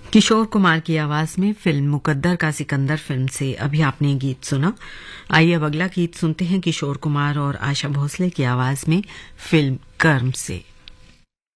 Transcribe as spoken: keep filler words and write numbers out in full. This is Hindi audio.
किशोर कुमार की आवाज में फिल्म मुकद्दर का सिकंदर फिल्म से अभी आपने गीत सुना। आइए अब अगला गीत सुनते हैं किशोर कुमार और आशा भोसले की आवाज में फिल्म कर्म से।